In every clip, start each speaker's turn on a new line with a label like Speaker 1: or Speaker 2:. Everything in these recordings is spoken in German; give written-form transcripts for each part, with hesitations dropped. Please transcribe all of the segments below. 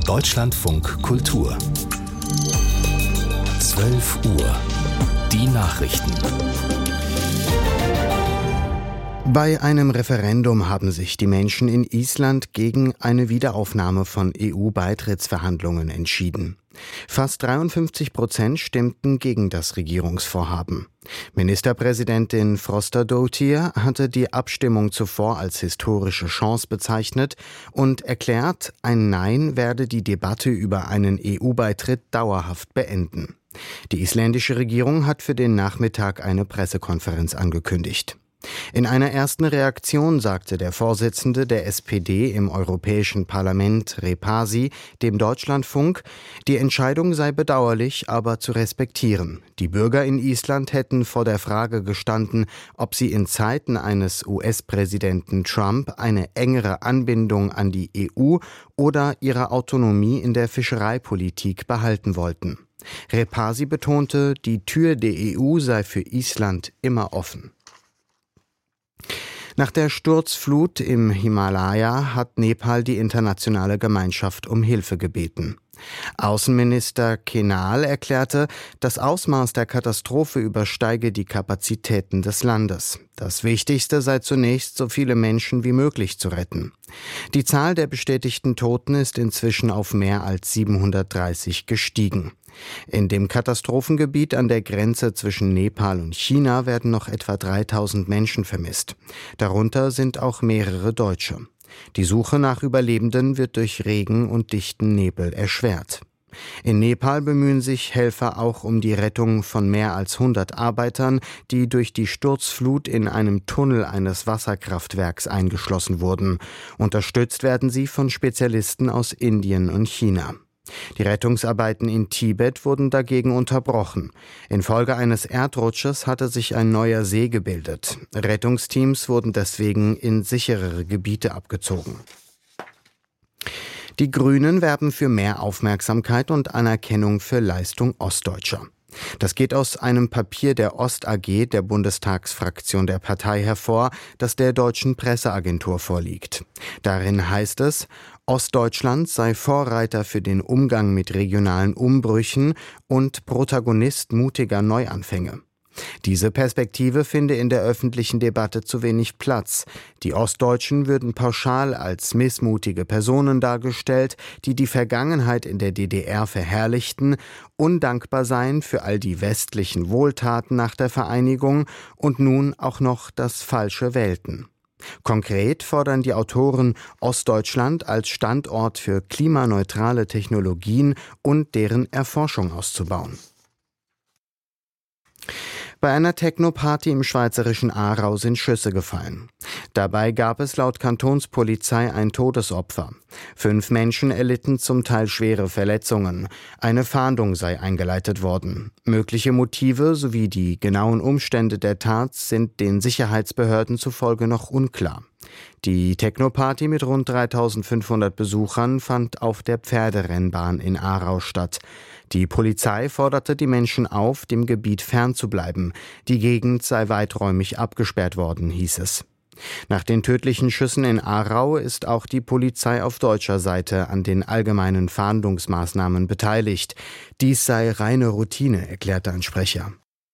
Speaker 1: Deutschlandfunk Kultur 12 Uhr. Die Nachrichten.
Speaker 2: Bei einem Referendum haben sich die Menschen in Island gegen eine Wiederaufnahme von EU-Beitrittsverhandlungen entschieden. Fast 53% stimmten gegen das Regierungsvorhaben. Ministerpräsidentin Frostadóttir hatte die Abstimmung zuvor als historische Chance bezeichnet und erklärt, ein Nein werde die Debatte über einen EU-Beitritt dauerhaft beenden. Die isländische Regierung hat für den Nachmittag eine Pressekonferenz angekündigt. In einer ersten Reaktion sagte der Vorsitzende der SPD im Europäischen Parlament, Repasi, dem Deutschlandfunk, die Entscheidung sei bedauerlich, aber zu respektieren. Die Bürger in Island hätten vor der Frage gestanden, ob sie in Zeiten eines US-Präsidenten Trump eine engere Anbindung an die EU oder ihre Autonomie in der Fischereipolitik behalten wollten. Repasi betonte, die Tür der EU sei für Island immer offen. Nach der Sturzflut im Himalaya hat Nepal die internationale Gemeinschaft um Hilfe gebeten. Außenminister Kenal erklärte, das Ausmaß der Katastrophe übersteige die Kapazitäten des Landes. Das Wichtigste sei zunächst, so viele Menschen wie möglich zu retten. Die Zahl der bestätigten Toten ist inzwischen auf mehr als 730 gestiegen. In dem Katastrophengebiet an der Grenze zwischen Nepal und China werden noch etwa 3000 Menschen vermisst. Darunter sind auch mehrere Deutsche. Die Suche nach Überlebenden wird durch Regen und dichten Nebel erschwert. In Nepal bemühen sich Helfer auch um die Rettung von mehr als 100 Arbeitern, die durch die Sturzflut in einem Tunnel eines Wasserkraftwerks eingeschlossen wurden. Unterstützt werden sie von Spezialisten aus Indien und China. Die Rettungsarbeiten in Tibet wurden dagegen unterbrochen. Infolge eines Erdrutsches hatte sich ein neuer See gebildet. Rettungsteams wurden deswegen in sicherere Gebiete abgezogen. Die Grünen werben für mehr Aufmerksamkeit und Anerkennung für Leistung Ostdeutscher. Das geht aus einem Papier der Ost AG, der Bundestagsfraktion der Partei, hervor, das der Deutschen Presseagentur vorliegt. Darin heißt es, Ostdeutschland sei Vorreiter für den Umgang mit regionalen Umbrüchen und Protagonist mutiger Neuanfänge. Diese Perspektive finde in der öffentlichen Debatte zu wenig Platz. Die Ostdeutschen würden pauschal als missmutige Personen dargestellt, die die Vergangenheit in der DDR verherrlichten, undankbar seien für all die westlichen Wohltaten nach der Vereinigung und nun auch noch das Falsche wählten. Konkret fordern die Autoren Ostdeutschland als Standort für klimaneutrale Technologien und deren Erforschung auszubauen. Bei einer Techno-Party im schweizerischen Aarau sind Schüsse gefallen. Dabei gab es laut Kantonspolizei ein Todesopfer. 5 Menschen erlitten zum Teil schwere Verletzungen. Eine Fahndung sei eingeleitet worden. Mögliche Motive sowie die genauen Umstände der Tat sind den Sicherheitsbehörden zufolge noch unklar. Die Techno-Party mit rund 3500 Besuchern fand auf der Pferderennbahn in Aarau statt. Die Polizei forderte die Menschen auf, dem Gebiet fernzubleiben. Die Gegend sei weiträumig abgesperrt worden, hieß es. Nach den tödlichen Schüssen in Aarau ist auch die Polizei auf deutscher Seite an den allgemeinen Fahndungsmaßnahmen beteiligt. Dies sei reine Routine, erklärte ein Sprecher.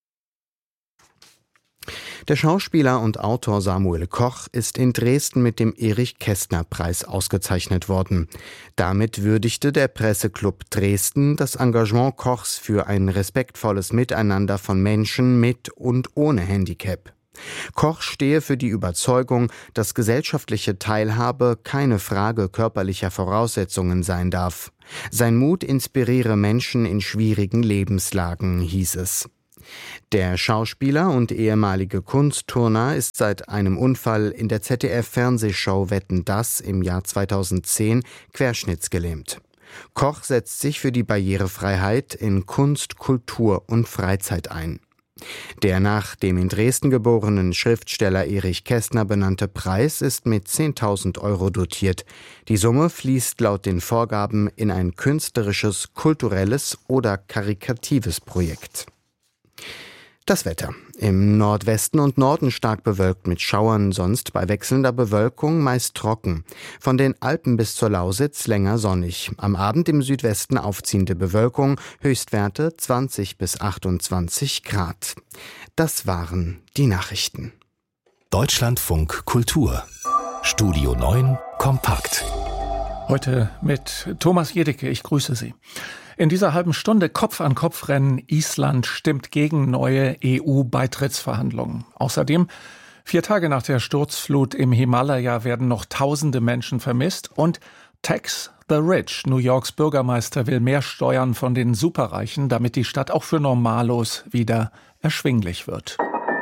Speaker 2: Der Schauspieler und Autor Samuel Koch ist in Dresden mit dem Erich-Kästner-Preis ausgezeichnet worden. Damit würdigte der Presseclub Dresden das Engagement Kochs für ein respektvolles Miteinander von Menschen mit und ohne Handicap. Koch stehe für die Überzeugung, dass gesellschaftliche Teilhabe keine Frage körperlicher Voraussetzungen sein darf. Sein Mut inspiriere Menschen in schwierigen Lebenslagen, hieß es. Der Schauspieler und ehemalige Kunstturner ist seit einem Unfall in der ZDF-Fernsehshow Wetten, dass im Jahr 2010 querschnittsgelähmt. Koch setzt sich für die Barrierefreiheit in Kunst, Kultur und Freizeit ein. Der nach dem in Dresden geborenen Schriftsteller Erich Kästner benannte Preis ist mit 10.000 € dotiert. Die Summe fließt laut den Vorgaben in ein künstlerisches, kulturelles oder karikatives Projekt. Das Wetter. Im Nordwesten und Norden stark bewölkt mit Schauern, sonst bei wechselnder Bewölkung meist trocken. Von den Alpen bis zur Lausitz länger sonnig. Am Abend im Südwesten aufziehende Bewölkung, Höchstwerte 20 bis 28 Grad. Das waren die Nachrichten.
Speaker 1: Deutschlandfunk Kultur. Studio 9 kompakt.
Speaker 3: Heute mit Thomas Jedicke, ich grüße Sie. In dieser halben Stunde Kopf-an-Kopf-Rennen. Island stimmt gegen neue EU-Beitrittsverhandlungen. Außerdem, 4 Tage nach der Sturzflut im Himalaya werden noch tausende Menschen vermisst. Und Tax the Rich. New Yorks Bürgermeister will mehr Steuern von den Superreichen, damit die Stadt auch für Normalos wieder erschwinglich wird.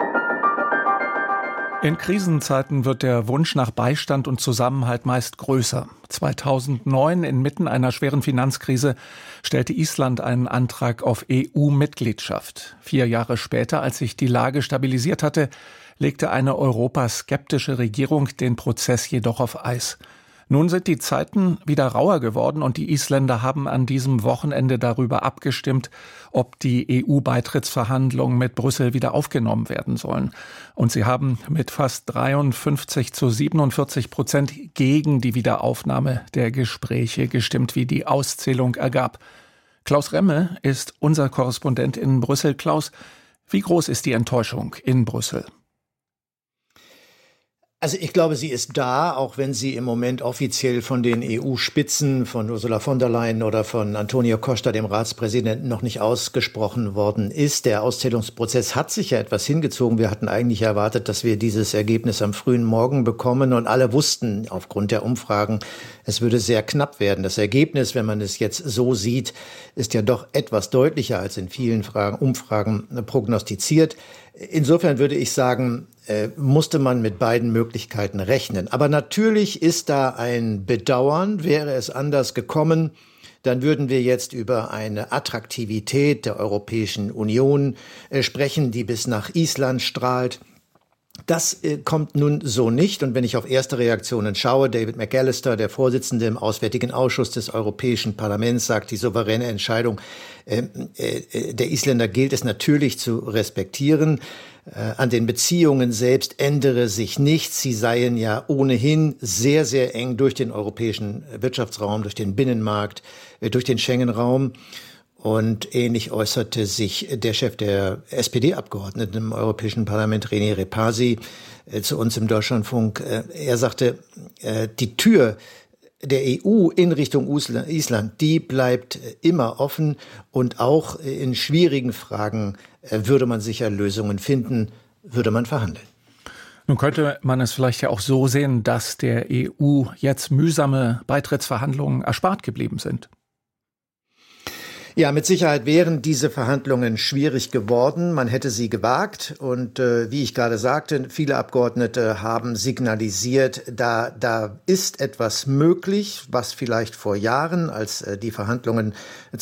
Speaker 3: In Krisenzeiten wird der Wunsch nach Beistand und Zusammenhalt meist größer. 2009, inmitten einer schweren Finanzkrise, stellte Island einen Antrag auf EU-Mitgliedschaft. 4 Jahre später, als sich die Lage stabilisiert hatte, legte eine europaskeptische Regierung den Prozess jedoch auf Eis. Nun sind die Zeiten wieder rauer geworden und die Isländer haben an diesem Wochenende darüber abgestimmt, ob die EU-Beitrittsverhandlungen mit Brüssel wieder aufgenommen werden sollen. Und sie haben mit fast 53-47% gegen die Wiederaufnahme der Gespräche gestimmt, wie die Auszählung ergab. Klaus Remme ist unser Korrespondent in Brüssel. Klaus, wie groß ist die Enttäuschung in Brüssel?
Speaker 4: Also ich glaube, sie ist da, auch wenn sie im Moment offiziell von den EU-Spitzen, von Ursula von der Leyen oder von Antonio Costa, dem Ratspräsidenten, noch nicht ausgesprochen worden ist. Der Auszählungsprozess hat sich ja etwas hingezogen. Wir hatten eigentlich erwartet, dass wir dieses Ergebnis am frühen Morgen bekommen. Und alle wussten aufgrund der Umfragen, es würde sehr knapp werden. Das Ergebnis, wenn man es jetzt so sieht, ist ja doch etwas deutlicher als in vielen Umfragen prognostiziert. Insofern würde ich sagen, musste man mit beiden Möglichkeiten rechnen. Aber natürlich ist da ein Bedauern. Wäre es anders gekommen, dann würden wir jetzt über eine Attraktivität der Europäischen Union sprechen, die bis nach Island strahlt. Das kommt nun so nicht. Und wenn ich auf erste Reaktionen schaue, David McAllister, der Vorsitzende im Auswärtigen Ausschuss des Europäischen Parlaments, sagt, die souveräne Entscheidung der Isländer gilt es natürlich zu respektieren. An den Beziehungen selbst ändere sich nichts. Sie seien ja ohnehin sehr, sehr eng durch den europäischen Wirtschaftsraum, durch den Binnenmarkt, durch den Schengen-Raum. Und ähnlich äußerte sich der Chef der SPD-Abgeordneten im Europäischen Parlament, René Repasi, zu uns im Deutschlandfunk. Er sagte, die Tür der EU in Richtung Island, die bleibt immer offen. Und auch in schwierigen Fragen würde man sicher Lösungen finden, würde man verhandeln.
Speaker 3: Nun könnte man es vielleicht ja auch so sehen, dass der EU jetzt mühsame Beitrittsverhandlungen erspart geblieben sind.
Speaker 4: Ja, mit Sicherheit wären diese Verhandlungen schwierig geworden. Man hätte sie gewagt. Und wie ich gerade sagte, viele Abgeordnete haben signalisiert, da ist etwas möglich, was vielleicht vor Jahren, als die Verhandlungen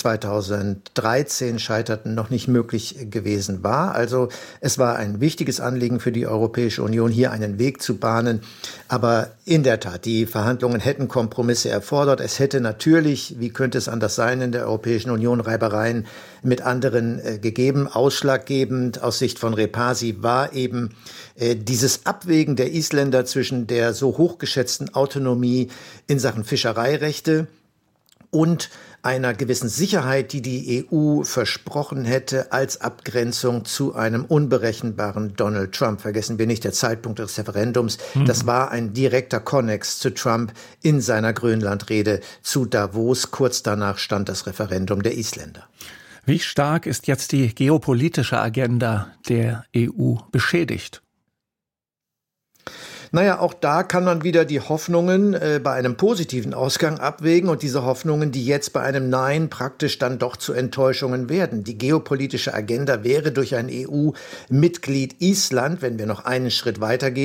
Speaker 4: 2013 scheiterten, noch nicht möglich gewesen war. Also es war ein wichtiges Anliegen für die Europäische Union, hier einen Weg zu bahnen. Aber in der Tat, die Verhandlungen hätten Kompromisse erfordert. Es hätte natürlich, wie könnte es anders sein, in der Europäischen Union Reibereien mit anderen gegeben. Ausschlaggebend aus Sicht von Repasi war eben dieses Abwägen der Isländer zwischen der so hochgeschätzten Autonomie in Sachen Fischereirechte und einer gewissen Sicherheit, die die EU versprochen hätte als Abgrenzung zu einem unberechenbaren Donald Trump. Vergessen wir nicht, der Zeitpunkt des Referendums, das war ein direkter Konnex zu Trump in seiner Grönlandrede zu Davos. Kurz danach stand das Referendum der Isländer.
Speaker 3: Wie stark ist jetzt die geopolitische Agenda der EU beschädigt?
Speaker 4: Naja, auch da kann man wieder die Hoffnungen bei einem positiven Ausgang abwägen und diese Hoffnungen, die jetzt bei einem Nein praktisch dann doch zu Enttäuschungen werden. Die geopolitische Agenda wäre durch ein EU-Mitglied Island, wenn wir noch einen Schritt weitergehen,